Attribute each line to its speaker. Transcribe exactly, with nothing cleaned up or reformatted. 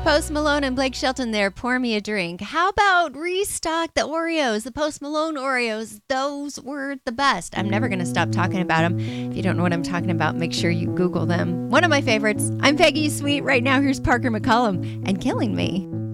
Speaker 1: Post Malone and Blake Shelton there, Pour Me a Drink. How about restock the Oreos, the Post Malone Oreos? Those were the best. I'm never going to stop talking about them. If you don't know what I'm talking about, make sure you Google them. One of my favorites. I'm Peggy Sweet. Right now, here's Parker McCollum and Killing Me.